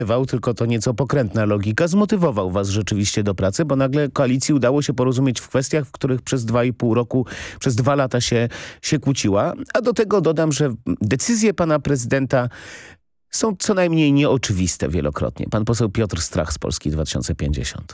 tylko to nieco pokrętna logika, zmotywował was rzeczywiście do pracy, bo nagle koalicji udało się porozumieć w kwestiach, w których przez 2,5 roku, przez 2 lata się kłóciła. A do tego dodam, że decyzje pana prezydenta są co najmniej nieoczywiste wielokrotnie. Pan poseł Piotr Strach z Polski 2050.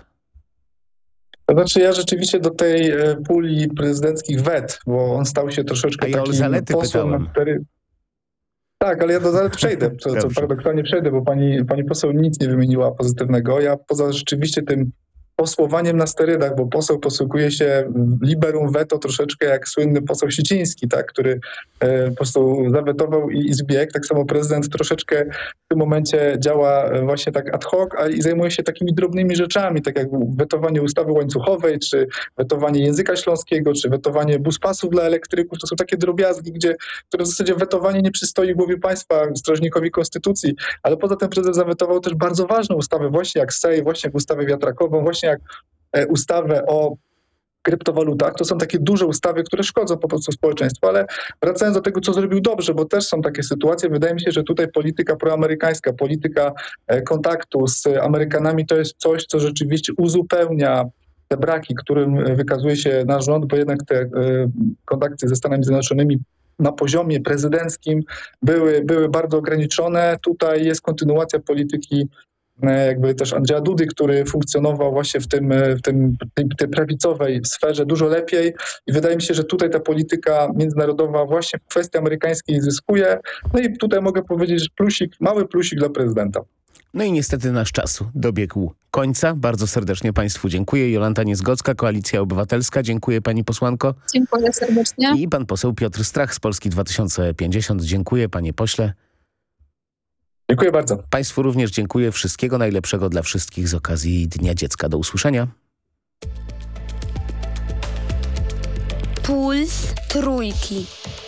To znaczy ja rzeczywiście do tej puli prezydenckich wet, bo on stał się troszeczkę ja o takim zalety posłem pytałem. na 4... Tak, ale ja do zalet przejdę, co paradoksalnie przejdę, bo pani poseł nic nie wymieniła pozytywnego. Ja poza rzeczywiście tym posłowaniem na sterydach, bo poseł posługuje się liberum veto troszeczkę jak słynny poseł Siciński, tak, który po prostu zawetował i zbiegł. Tak samo prezydent troszeczkę w tym momencie działa właśnie tak ad hoc, a i zajmuje się takimi drobnymi rzeczami, tak jak wetowanie ustawy łańcuchowej, czy wetowanie języka śląskiego, czy wetowanie buspasów dla elektryków. To są takie drobiazgi, które w zasadzie wetowanie nie przystoi głowie państwa, strażnikowi konstytucji, ale poza tym prezydent zawetował też bardzo ważne ustawy, właśnie jak SEJ, właśnie jak ustawę wiatrakową, właśnie jak ustawę o kryptowalutach. To są takie duże ustawy, które szkodzą po prostu społeczeństwu, ale wracając do tego, co zrobił dobrze, bo też są takie sytuacje, wydaje mi się, że tutaj polityka proamerykańska, polityka kontaktu z Amerykanami to jest coś, co rzeczywiście uzupełnia te braki, którym wykazuje się nasz rząd, bo jednak te kontakty ze Stanami Zjednoczonymi na poziomie prezydenckim były bardzo ograniczone. Tutaj jest kontynuacja polityki jakby też Andrzeja Dudy, który funkcjonował właśnie w tej prawicowej sferze dużo lepiej i wydaje mi się, że tutaj ta polityka międzynarodowa właśnie w kwestii amerykańskiej zyskuje. No i tutaj mogę powiedzieć, że mały plusik dla prezydenta. No i niestety nasz czas dobiegł końca. Bardzo serdecznie państwu dziękuję. Jolanta Niezgocka, Koalicja Obywatelska. Dziękuję pani posłanko. Dziękuję serdecznie. I pan poseł Piotr Strach z Polski 2050. Dziękuję panie pośle. Dziękuję bardzo. Państwu również dziękuję. Wszystkiego najlepszego dla wszystkich z okazji Dnia Dziecka. Do usłyszenia. Puls Trójki.